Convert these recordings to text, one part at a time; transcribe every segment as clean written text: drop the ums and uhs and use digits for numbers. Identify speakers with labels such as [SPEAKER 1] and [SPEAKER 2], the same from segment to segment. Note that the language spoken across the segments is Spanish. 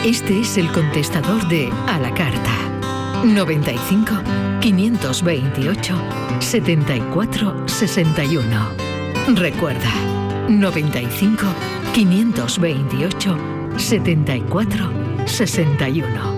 [SPEAKER 1] Este es el contestador de A la Carta. 95 528 74 61. Recuerda, 95 528 74 61.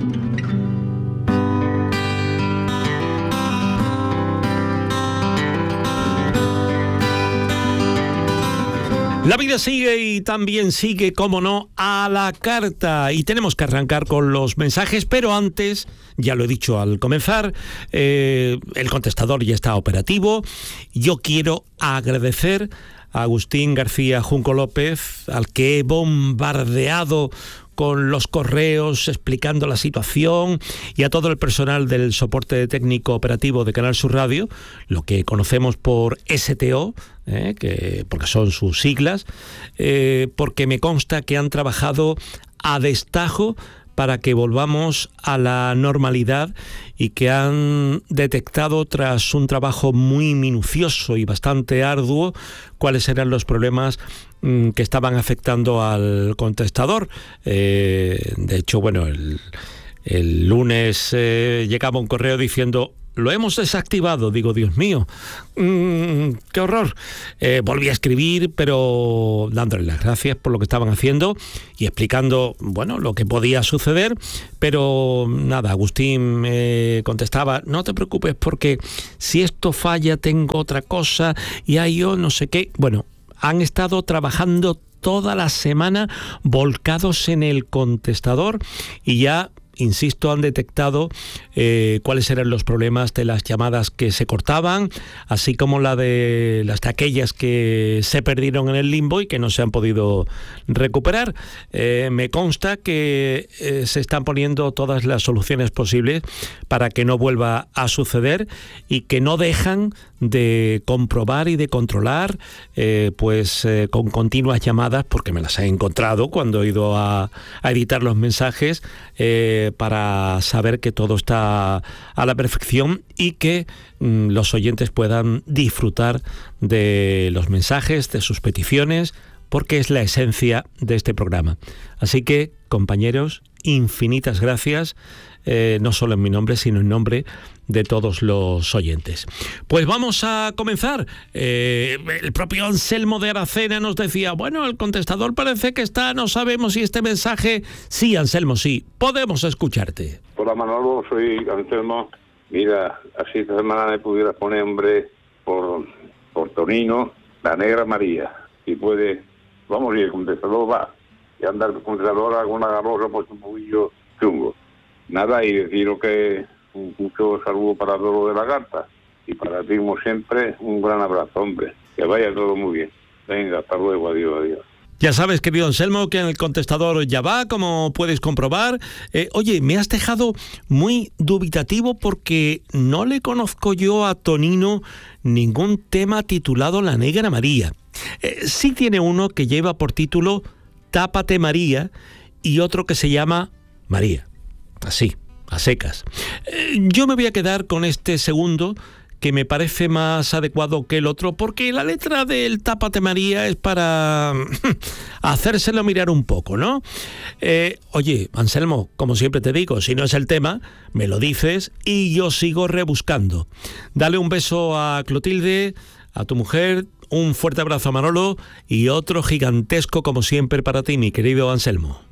[SPEAKER 2] La vida sigue y también sigue, como no, a la carta. Y tenemos que arrancar con los mensajes, pero antes, ya lo he dicho al comenzar, el contestador ya está operativo. Yo quiero agradecer a Agustín García Junco López, al que he bombardeado con los correos explicando la situación, y a todo el personal del soporte técnico operativo de Canal Sur Radio, lo que conocemos por STO, porque son sus siglas, porque me consta que han trabajado a destajo para que volvamos a la normalidad y que han detectado, tras un trabajo muy minucioso y bastante arduo, cuáles eran los problemas que estaban afectando al contestador. De hecho, bueno, el lunes llegaba un correo diciendo: lo hemos desactivado. Digo, Dios mío, qué horror. Volví a escribir, pero dándole las gracias por lo que estaban haciendo y explicando, bueno, lo que podía suceder. Pero nada, Agustín me contestaba: no te preocupes, porque si esto falla tengo otra cosa y ahí yo no sé qué. Bueno, han estado trabajando toda la semana volcados en el contestador y ya, insisto, han detectado cuáles eran los problemas de las llamadas que se cortaban, así como las de aquellas que se perdieron en el limbo y que no se han podido recuperar. Me consta que se están poniendo todas las soluciones posibles para que no vuelva a suceder, y que no dejan de comprobar y de controlar con continuas llamadas, porque me las he encontrado cuando he ido a editar los mensajes, para saber que todo está a la perfección y que los oyentes puedan disfrutar de los mensajes, de sus peticiones, porque es la esencia de este programa. Así que, compañeros, infinitas gracias, no solo en mi nombre, sino en nombre de todos los oyentes. Pues vamos a comenzar. El propio Anselmo de Aracena nos decía: bueno, el contestador parece que está, no sabemos si este mensaje... Sí, Anselmo, sí, podemos escucharte.
[SPEAKER 3] Hola, Manolo, soy Anselmo. Mira, así esta semana me pudiera poner, hombre, por Tonino, La Negra María. Si puede, vamos, y el contestador va. Y anda el contestador con una garrosa, pues un poquillo chungo. Nada, y deciros que mucho saludo para todo de la carta. Y para ti, como siempre, un gran abrazo, hombre. Que vaya todo muy bien. Venga, hasta luego, adiós.
[SPEAKER 2] Ya sabes, querido Anselmo, que en el contestador ya va, como puedes comprobar. Oye, me has dejado muy dubitativo porque no le conozco yo a Tonino ningún tema titulado La Negra María. Sí tiene uno que lleva por título Tápate María y otro que se llama María. Así, a secas. Yo me voy a quedar con este segundo, que me parece más adecuado que el otro, porque la letra del Tápate María es para hacérselo mirar un poco, ¿no? Oye, Anselmo, como siempre te digo, si no es el tema, me lo dices y yo sigo rebuscando. Dale un beso a Clotilde, a tu mujer, un fuerte abrazo a Manolo y otro gigantesco como siempre para ti, mi querido Anselmo.